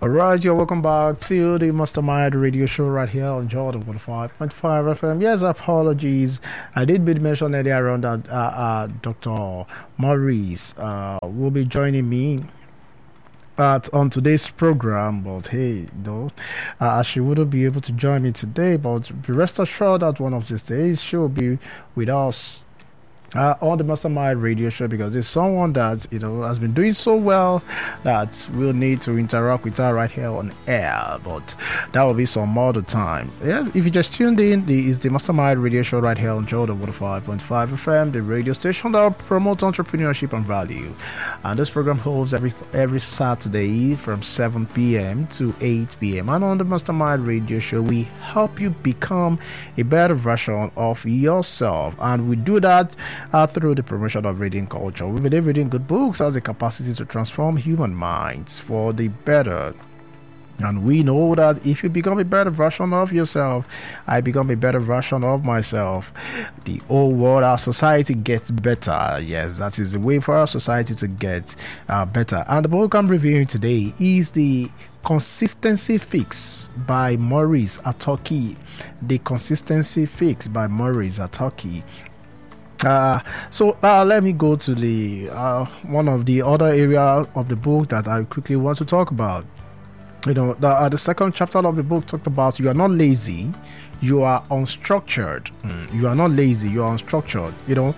All right, you're welcome back to the Mastermind Radio Show right here on Jordan 105.5 FM. Yes, apologies. I did mention earlier on that Dr. Maurice will be joining me on today's program, but hey, no, she wouldn't be able to join me today. But be rest assured that one of these days she will be with us on the Mastermind Radio Show, because there's someone that has been doing so well that we'll need to interact with her right here on air, but that will be some other time. Yes, if you just tuned in, is the Mastermind Radio Show right here on Jordan 105.5 FM, the radio station that promotes entrepreneurship and value. And this program holds every Saturday from 7 p.m. to 8 p.m. And on the Mastermind Radio Show, we help you become a better version of yourself, and we do that through the promotion of reading culture. We believe reading good books has the capacity to transform human minds for the better. And we know that if you become a better version of yourself, I become a better version of myself, the whole world, our society gets better. Yes, that is the way for our society to get better. And the book I'm reviewing today is The Consistency Fix by Maurice Atoki. The Consistency Fix by Maurice Atoki. So let me go to the one of the other area of the book that I quickly want to talk about. The second chapter of the book talked about you are not lazy, you are unstructured. You are not lazy, you are unstructured.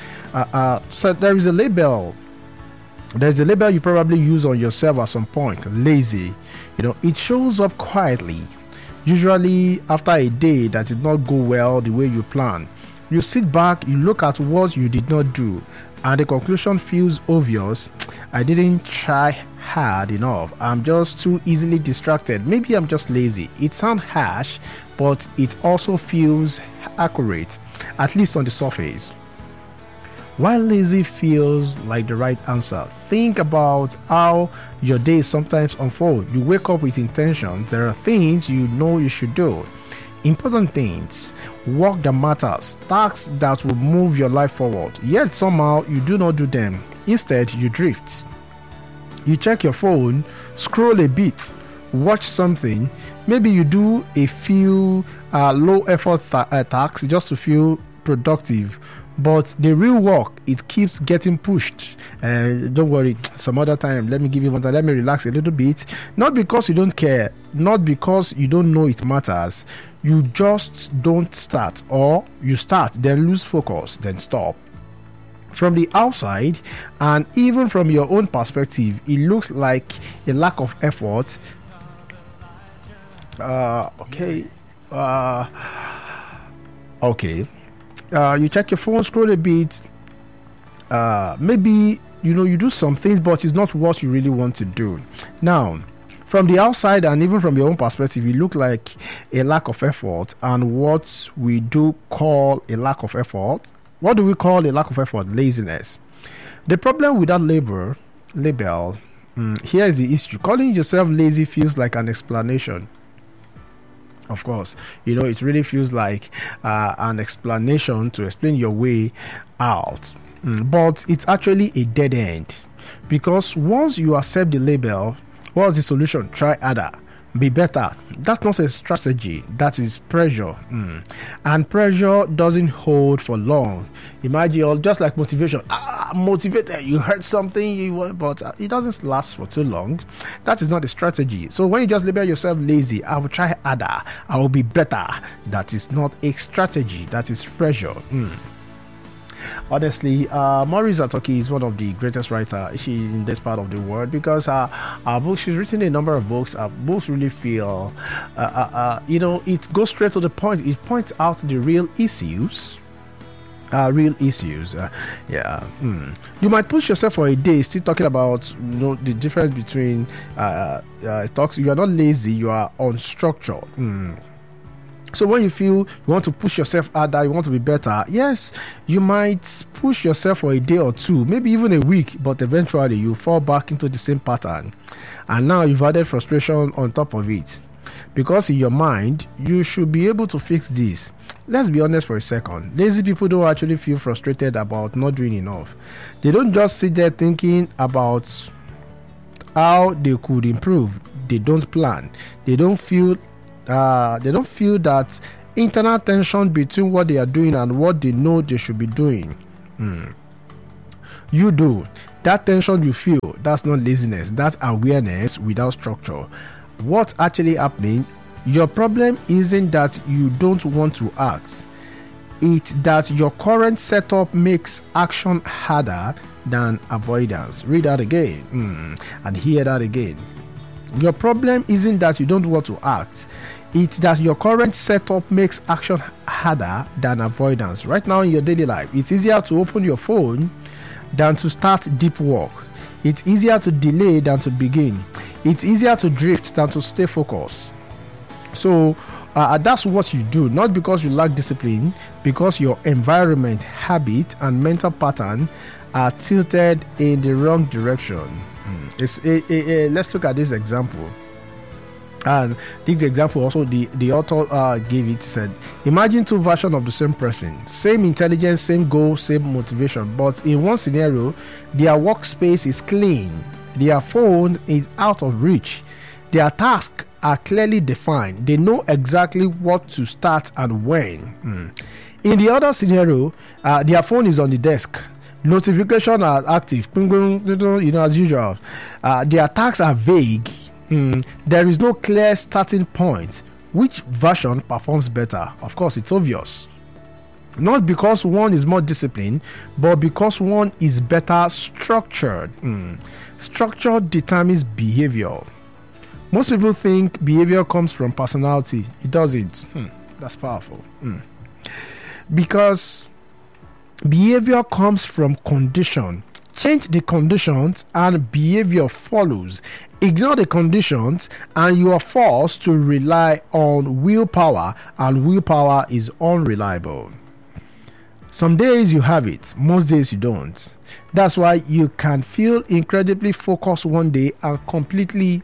So there is a label. There's a label you probably use on yourself at some point. Lazy. It shows up quietly, usually after a day that did not go well the way you planned. You sit back, you look at what you did not do, and the conclusion feels obvious. I didn't try hard enough. I'm just too easily distracted. Maybe I'm just lazy. It sounds harsh, but it also feels accurate, at least on the surface. While lazy feels like the right answer, think about how your days sometimes unfold. You wake up with intention. There are things you know you should do. Important things, work that matters, tasks that will move your life forward. Yet somehow you do not do them. Instead, you drift. You check your phone, scroll a bit, watch something. Maybe you do a few low effort tasks just to feel productive. But the real work, it keeps getting pushed. Don't worry, some other time, let me give you one time, let me relax a little bit. Not because you don't care, not because you don't know it matters. You just don't start, or you start, then lose focus, then stop. From the outside, and even from your own perspective, it looks like a lack of effort. Okay. You check your phone, scroll a bit. Maybe you do some things, but it's not what you really want to do. Now, from the outside and even from your own perspective, it look like a lack of effort. And what we do call a lack of effort, what do we call a lack of effort? Laziness. The problem with that label, here is the issue. Calling yourself lazy feels like an explanation. Of course, it really feels like an explanation to explain your way out. But it's actually a dead end. Because once you accept the label, what's the solution? Try harder. Be better. That's not a strategy. That is pressure. And pressure doesn't hold for long. Imagine, just like motivation. Motivated. You heard something, but it doesn't last for too long. That is not a strategy. So when you just label yourself lazy, I will try harder, I will be better. That is not a strategy. That is pressure. Honestly, Maurice Atoki is one of the greatest writers in this part of the world, because her books, she's written a number of books. Her books really feel, it goes straight to the point. It points out the real issues. You might push yourself for a day still talking about the difference between talks. You are not lazy, you are unstructured. So when you feel you want to push yourself harder, you want to be better, yes, you might push yourself for a day or two, maybe even a week, but eventually you fall back into the same pattern. And now you've added frustration on top of it. Because in your mind, you should be able to fix this. Let's be honest for a second. Lazy people don't actually feel frustrated about not doing enough. They don't just sit there thinking about how they could improve. they don't plan. They don't feel that internal tension between what they are doing and what they know they should be doing. You do. That tension you feel, that's not laziness, that's awareness without structure. What's actually happening? Your problem isn't that you don't want to act. It's that your current setup makes action harder than avoidance. Read that again and hear that again. Your problem isn't that you don't want to act. It's that your current setup makes action harder than avoidance. Right now in your daily life, it's easier to open your phone than to start deep work. It's easier to delay than to begin. It's easier to drift than to stay focused. So that's what you do, not because you lack discipline, because your environment, habit, and mental pattern are tilted in the wrong direction. Let's look at this example. And this example also the author gave it. Said, imagine two versions of the same person, same intelligence, same goal, same motivation, but in one scenario their workspace is clean, their phone is out of reach, their tasks are clearly defined, they know exactly what to start and when. In the other scenario, their phone is on the desk, notifications are active, as usual, their tasks are vague. There is no clear starting point. Which version performs better? Of course, it's obvious. Not because one is more disciplined, but because one is better structured. Structure determines behavior. Most people think behavior comes from personality. It doesn't. That's powerful. Because behavior comes from condition. Change the conditions and behavior follows. Ignore the conditions and you are forced to rely on willpower, and willpower is unreliable. Some days you have it, most days you don't. That's why you can feel incredibly focused one day and completely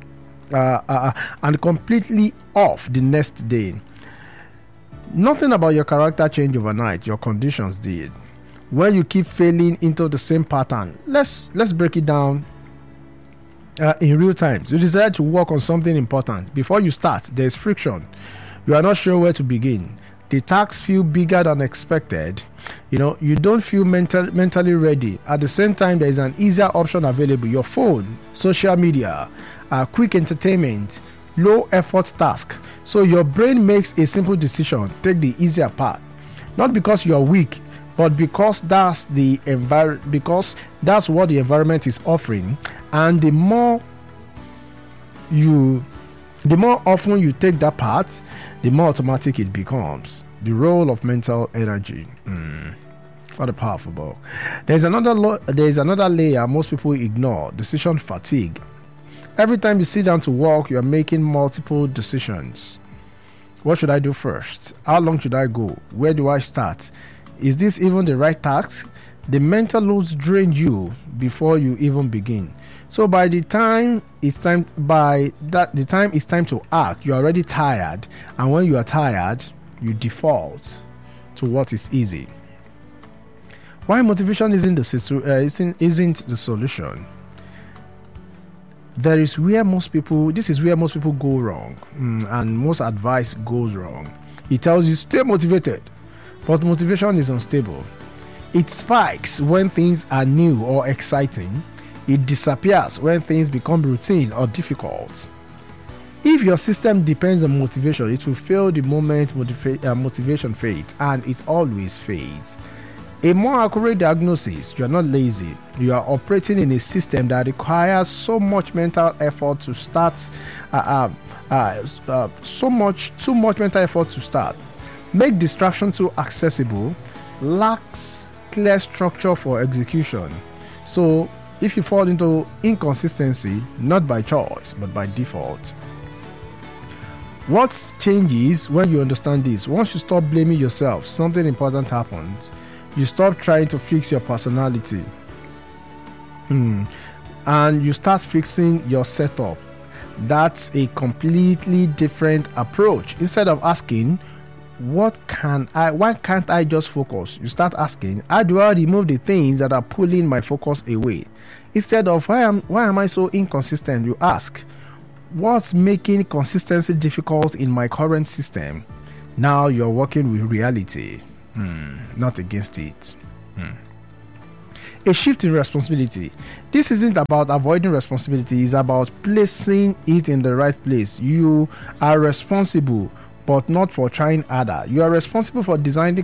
off the next day. Nothing about your character changed overnight, your conditions did. When you keep failing into the same pattern, let's break it down in real time. You decide to work on something important. Before you start, there's friction. You are not sure where to begin. The tasks feel bigger than expected. You don't feel mentally ready. At the same time, there is an easier option available: your phone, social media, quick entertainment, low effort task. So your brain makes a simple decision: take the easier path. Not because you are weak, but because that's what the environment is offering. And the more often you take that path, the more automatic it becomes. The role of mental energy. What a powerful book. There is another layer most people ignore: decision fatigue. Every time you sit down to work, you are making multiple decisions. What should I do first? How long should I go? Where do I start? Is this even the right task? The mental loads drain you before you even begin. So by the time it's time to act, you're already tired, and when you are tired, you default to what is easy. Why motivation isn't the solution? This is where most people go wrong, and most advice goes wrong. It tells you stay motivated, but motivation is unstable. It spikes when things are new or exciting. It disappears when things become routine or difficult. If your system depends on motivation, it will fail the moment motivation fades, and it always fades. A more accurate diagnosis: you are not lazy. You are operating in a system that requires so much mental effort to start. Too much mental effort to start. Make distraction too accessible. Lacks clear structure for execution. So if you fall into inconsistency, not by choice but by default. What changes when you understand this? Once you stop blaming yourself, something important happens. You stop trying to fix your personality, and you start fixing your setup. That's a completely different approach. Instead of asking, why can't I just focus? You start asking, how do I remove the things that are pulling my focus away? Instead of why am I so inconsistent? You ask, What's making consistency difficult in my current system? Now you're working with reality, not against it. A shift in responsibility. This isn't about avoiding responsibility, it's about placing it in the right place. You are responsible, but not for trying harder. You are responsible for designing